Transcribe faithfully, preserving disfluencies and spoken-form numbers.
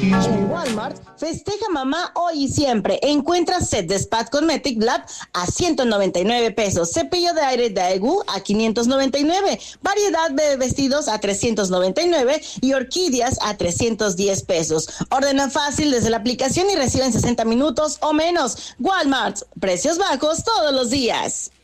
En Walmart, festeja mamá hoy y siempre. Encuentra set de Spa Cosmetic Lab a ciento noventa y nueve pesos. Cepillo de aire Daewoo a quinientos noventa y nueve. Variedad de vestidos a trescientos noventa y nueve y orquídeas a trescientos diez pesos. Ordena fácil desde la aplicación y recibe en sesenta minutos o menos. Walmart, precios bajos todos los días.